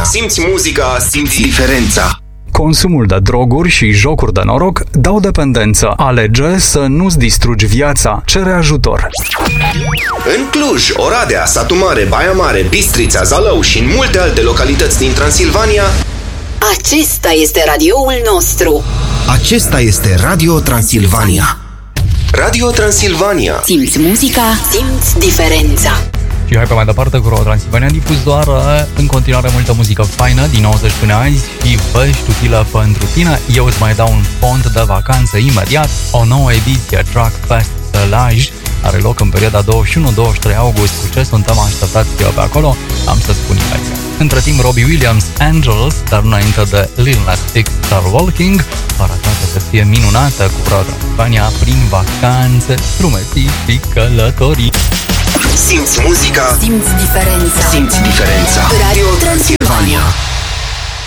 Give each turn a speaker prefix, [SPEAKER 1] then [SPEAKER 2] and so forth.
[SPEAKER 1] Simți muzica, simți diferența.
[SPEAKER 2] Consumul de droguri și jocuri de noroc dau dependență. Alege să nu-ți distrugi viața. Cere ajutor.
[SPEAKER 1] În Cluj, Oradea, Satu Mare, Baia Mare, Bistrița, Zalău și în multe alte localități din Transilvania,
[SPEAKER 3] acesta este radioul nostru.
[SPEAKER 1] Acesta este Radio Transilvania. Radio Transilvania.
[SPEAKER 3] Simți muzica, simți diferența.
[SPEAKER 2] Și hai pe mai departe cu Transilvania Difuzoară, în continuare multă muzică faină din 90 până azi și vești utilă pentru tine. Eu îți mai dau un fond de vacanță imediat. O nouă ediție Track Fest Sălaj are loc în perioada 21-23 august. Cu ce suntem așteptați pe acolo, am să spun imediat. Între timp, Robbie Williams, Angels, dar înainte de Lil Nas X, Star Walking, arată să fie minunată cu Transilvania prin vacanțe, drumeții și călătorii.
[SPEAKER 1] Simți muzica,
[SPEAKER 3] simți diferența.
[SPEAKER 1] Simți diferența.
[SPEAKER 3] Radio Transilvania.